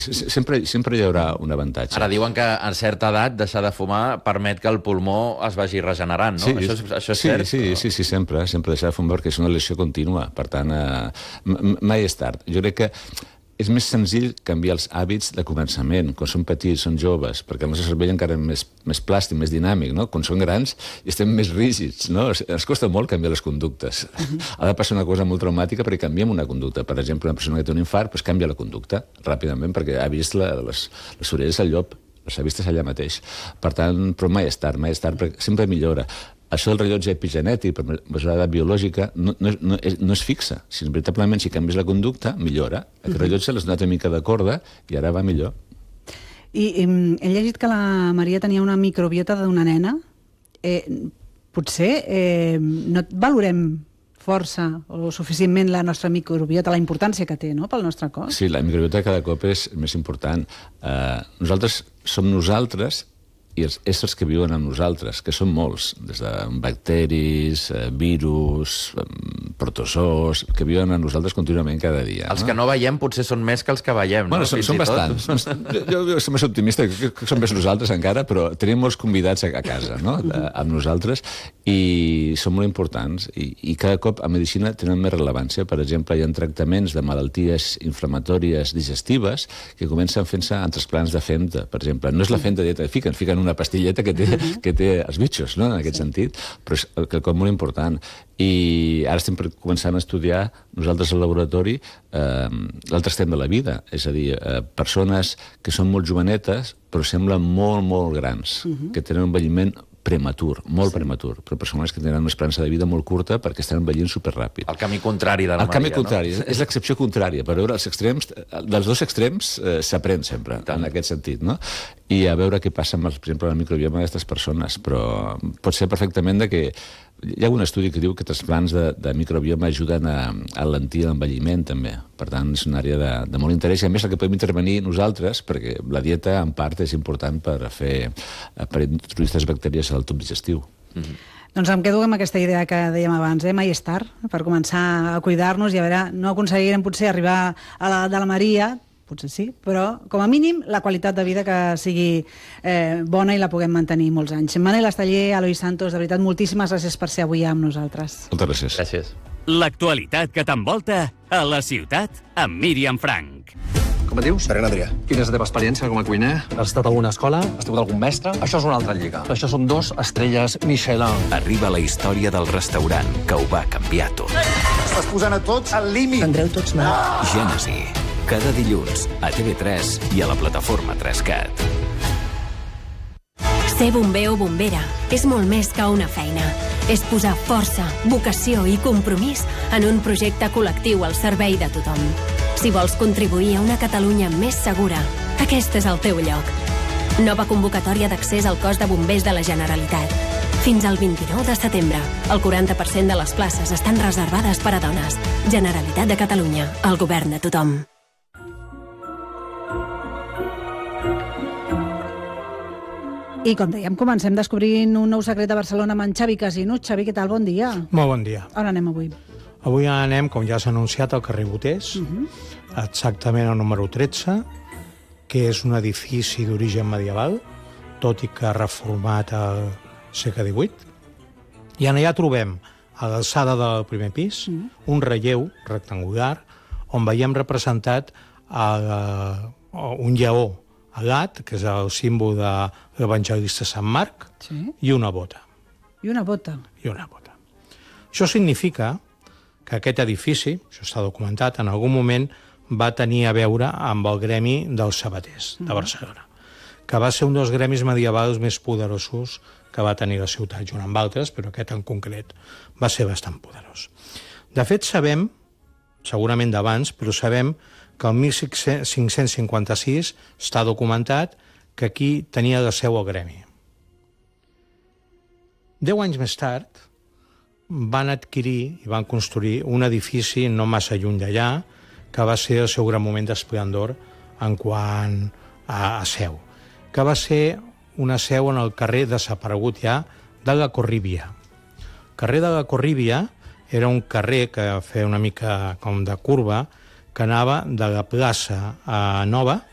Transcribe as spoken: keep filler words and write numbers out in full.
Sempre, sempre hi haurà un avantatge. Ara diuen que a certa edat deixar de fumar permet que el pulmó es vagi regenerant, no? Sí, això, és, això és sí, cert? Sí, o... sí, sí, sempre, sempre deixar de fumar perquè és una lesió contínua. Per tant, eh, mai és tard. Jo crec que és més senzill canviar els hàbits de començament, quan són petits, són joves, perquè el nostre cervell encara és més, més plàstic, més dinàmic, no? Quan són grans estem més rígids, no? Ens costa molt canviar les conductes. Uh-huh. Ha de passar una cosa molt traumàtica perquè canviem una conducta. Per exemple, una persona que té un infart pues, canvia la conducta ràpidament perquè ha vist la, les, les orelles al llop, les ha vistes allà mateix. Per tant, però mai és tard, mai és tard, perquè sempre millora. Això del rellotge epigenètic, per mesura biològica, no, no, no, és, no és fixa. Si veritablement, si canvies la conducta, millora. Aquest uh-huh. rellotge l'has donat una mica de corda i ara va millor. I, i he llegit que la Maria tenia una microbiota d'una nena. Eh, potser eh, no valorem força o suficientment la nostra microbiota, la importància que té, no?, pel nostre cos. Sí, la microbiota cada cop és més important. Uh, nosaltres som nosaltres i els éssers que viuen amb nosaltres, que són molts, des de bacteris, virus, protozoos, que viuen amb nosaltres contínuament cada dia. Els no? que no veiem potser són més que els que veiem, bueno, no? Són, són bastants. Jo, jo soc més optimista, que, que som més nosaltres encara, però tenim molts convidats a, a casa, no?, de, amb nosaltres, i són molt importants. I, I cada cop a medicina tenen més rellevància. Per exemple, hi ha tractaments de malalties inflamatòries digestives que comencen fent-se en trasplants de femta, per exemple. No és la femta dieta que fiquen, fiquen una pastilleta que té, que té els bitxos, no?, en aquest sí. sentit, però és quelcom molt important. I ara estem començant a estudiar nosaltres al laboratori eh, l'altre extrem de la vida, és a dir, eh, persones que són molt jovenetes però semblen molt, molt grans, uh-huh. que tenen un envelliment prematur, molt sí. prematur, però persones que tenen una esperança de vida molt curta perquè estan envellint superràpid. El camí contrari de la El Maria, camí contrari, no? és l'excepció contrària. Per veure els extrems, dels dos extrems eh, s'aprèn sempre, en aquest sentit, no? I a veure què passa amb, per exemple, el microbioma d'aquestes persones, però pot ser perfectament de que hi ha un estudi que diu que trasplants de, de microbioma ajuden a, a alentir l'envelliment, també. Per tant, és una àrea de, de molt interès. I a més, el que podem intervenir nosaltres, perquè la dieta, en part, és important per fer, per introduir aquestes bactèries al tub digestiu. Mm-hmm. Doncs em quedo amb aquesta idea que dèiem abans, eh? Mai és tard per començar a cuidar-nos i a veure, no aconseguirem potser arribar a la de la Maria, potser sí, però com a mínim la qualitat de vida que sigui eh, bona i la puguem mantenir molts anys. Manel Esteller, Eloi Santos, de veritat, moltíssimes gràcies per ser avui amb nosaltres. Moltes gràcies. Gràcies. L'actualitat que t'envolta a la ciutat amb Míriam Frank. Com et dius? Serena Adrià. Quina és la teva experiència com a cuiner? Has estat a alguna escola? Has tingut algun mestre? Això és una altra lliga. Això són dos estrelles Michelin. Arriba la història del restaurant que ho va canviar tot. Estàs posant a tots al límit. Prendreu tots mal. Gènesi. Cada dilluns a T V tres i a la plataforma tres cat. Ser bomber o bombera és molt més que una feina. És posar força, vocació i compromís en un projecte col·lectiu al servei de tothom. Si vols contribuir a una Catalunya més segura, aquest és el teu lloc. Nova convocatòria d'accés al cos de bombers de la Generalitat. Fins al vint-i-nou de setembre, el quaranta per cent de les places estan reservades per a dones. Generalitat de Catalunya, el govern de tothom. I com dèiem, comencem descobrint un nou secret de Barcelona amb en Xavi Casino. Xavi, què tal? Bon dia. Molt bon dia. On anem avui? Avui anem, com ja s'ha anunciat, al carrer Boters, uh-huh. exactament al número tretze, que és un edifici d'origen medieval, tot i que reformat al segle divuit. I allà trobem, a l'alçada del primer pis, uh-huh. un relleu rectangular on veiem representat el, un lleó alat, que és el símbol de l'evangelista Sant Marc, sí. i una bota. I una bota. I una bota. Això significa que aquest edifici, això està documentat, en algun moment va tenir a veure amb el gremi dels sabaters de Barcelona, que va ser un dels gremis medievals més poderosos que va tenir la ciutat, junt amb altres, però aquest en concret va ser bastant poderós. De fet, sabem, segurament d'abans, però sabem que el mil cinc-cents cinquanta-sis està documentat que aquí tenia la seu el gremi. Deu anys més tard van adquirir i van construir un edifici no massa lluny d'allà, que va ser el seu gran moment d'esplendor en quant a, a seu, que va ser una seu en el carrer desaparegut ja de la Corríbia. El carrer de la Corríbia era un carrer que feia una mica com de curva, que anava de la plaça a Nova